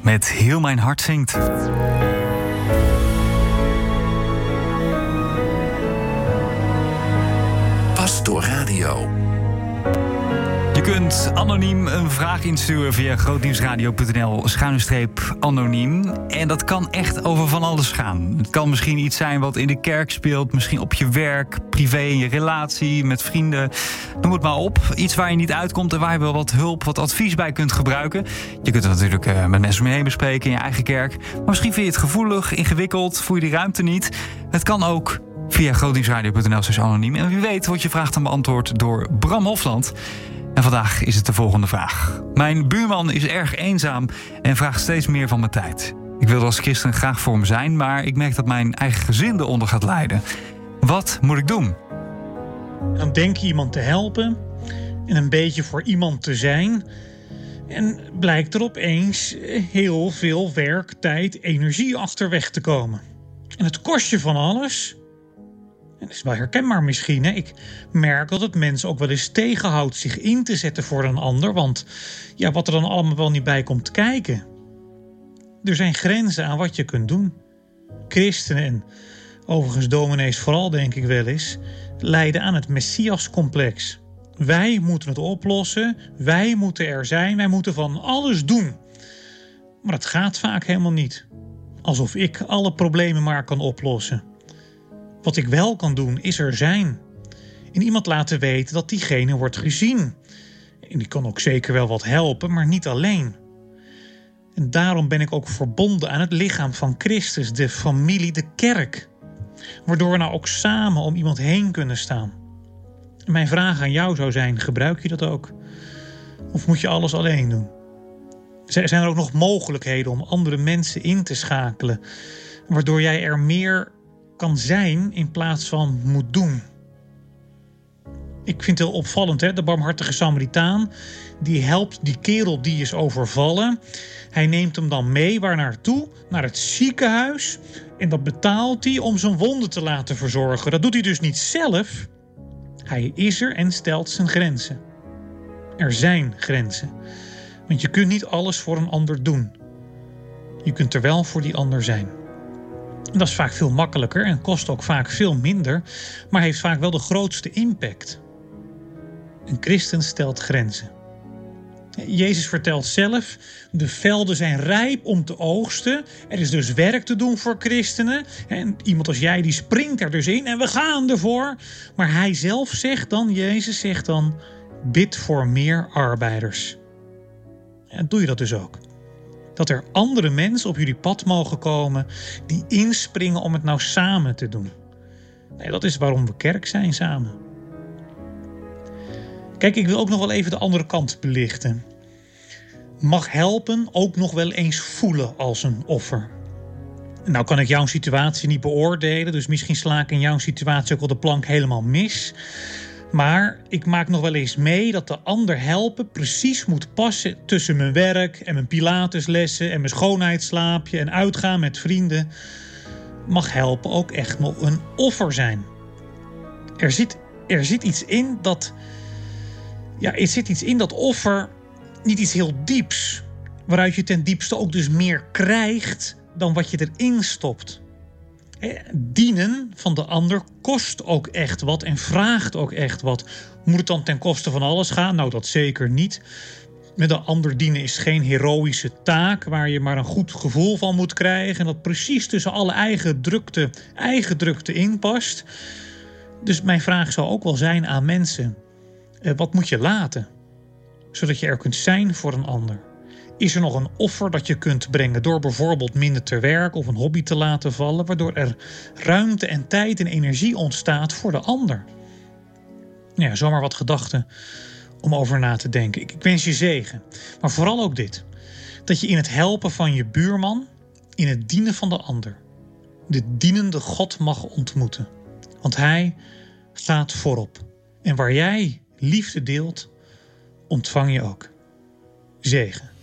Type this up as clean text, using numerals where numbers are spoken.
met Heel Mijn Hart Zingt. Pastoor Radio. Je kunt anoniem een vraag insturen via grootnieuwsradio.nl/anoniem. En dat kan echt over van alles gaan. Het kan misschien iets zijn wat in de kerk speelt, misschien op je werk, privé, in je relatie, met vrienden. Noem het maar op. Iets waar je niet uitkomt en waar je wel wat hulp, wat advies bij kunt gebruiken. Je kunt het natuurlijk met mensen om je heen bespreken in je eigen kerk. Maar misschien vind je het gevoelig, ingewikkeld, voel je die ruimte niet. Het kan ook via grootnieuwsradio.nl/anoniem. En wie weet wordt je vraag dan beantwoord door Bram Hofland. En vandaag is het de volgende vraag. Mijn buurman is erg eenzaam en vraagt steeds meer van mijn tijd. Ik wil er als christen graag voor hem zijn, maar ik merk dat mijn eigen gezin eronder gaat lijden. Wat moet ik doen? Dan denk je iemand te helpen en een beetje voor iemand te zijn. En blijkt er opeens heel veel werk, tijd, energie achterweg te komen. En het kost je van alles. En dat is wel herkenbaar misschien. Hè? Ik merk dat het mensen ook wel eens tegenhoudt zich in te zetten voor een ander. Want ja, wat er dan allemaal wel niet bij komt kijken. Er zijn grenzen aan wat je kunt doen. Christenen en overigens dominees vooral denk ik wel eens, lijden aan het Messias-complex. Wij moeten het oplossen, wij moeten er zijn, wij moeten van alles doen. Maar dat gaat vaak helemaal niet. Alsof ik alle problemen maar kan oplossen. Wat ik wel kan doen, is er zijn. En iemand laten weten dat diegene wordt gezien. En die kan ook zeker wel wat helpen, maar niet alleen. En daarom ben ik ook verbonden aan het lichaam van Christus, de familie, de kerk. Waardoor we nou ook samen om iemand heen kunnen staan. En mijn vraag aan jou zou zijn, gebruik je dat ook? Of moet je alles alleen doen? Zijn er ook nog mogelijkheden om andere mensen in te schakelen? Waardoor jij er meer kan zijn in plaats van moet doen. Ik vind het heel opvallend, hè? De barmhartige Samaritaan, die helpt die kerel die is overvallen. Hij neemt hem dan mee, waar naartoe? Naar het ziekenhuis. En dat betaalt hij om zijn wonden te laten verzorgen. Dat doet hij dus niet zelf. Hij is er en stelt zijn grenzen. Er zijn grenzen. Want je kunt niet alles voor een ander doen. Je kunt er wel voor die ander zijn. Dat is vaak veel makkelijker en kost ook vaak veel minder, maar heeft vaak wel de grootste impact. Een christen stelt grenzen. Jezus vertelt zelf, de velden zijn rijp om te oogsten. Er is dus werk te doen voor christenen. En iemand als jij die springt er dus in en we gaan ervoor. Maar hij zelf zegt dan, Jezus zegt dan, bid voor meer arbeiders. En doe je dat dus ook? Dat er andere mensen op jullie pad mogen komen die inspringen om het nou samen te doen. Nee, dat is waarom we kerk zijn samen. Kijk, ik wil ook nog wel even de andere kant belichten. Mag helpen ook nog wel eens voelen als een offer. Nou kan ik jouw situatie niet beoordelen, dus misschien sla ik in jouw situatie ook wel de plank helemaal mis. Maar ik maak nog wel eens mee dat de ander helpen precies moet passen tussen mijn werk en mijn pilateslessen en mijn schoonheidsslaapje en uitgaan met vrienden. Mag helpen ook echt nog een offer zijn. Er zit iets in dat. Ja, er zit iets in dat offer, niet iets heel dieps, waaruit je ten diepste ook dus meer krijgt dan wat je erin stopt. Dienen van de ander kost ook echt wat en vraagt ook echt wat. Moet het dan ten koste van alles gaan? Nou, dat zeker niet. Met de ander dienen is geen heroïsche taak waar je maar een goed gevoel van moet krijgen en dat precies tussen alle eigen drukte in past. Dus mijn vraag zou ook wel zijn aan mensen. Wat moet je laten? Zodat je er kunt zijn voor een ander. Is er nog een offer dat je kunt brengen door bijvoorbeeld minder te werken of een hobby te laten vallen, waardoor er ruimte en tijd en energie ontstaat voor de ander? Ja, zomaar wat gedachten om over na te denken. Ik wens je zegen. Maar vooral ook dit. Dat je in het helpen van je buurman, in het dienen van de ander, de dienende God mag ontmoeten. Want hij gaat voorop. En waar jij liefde deelt, ontvang je ook zegen.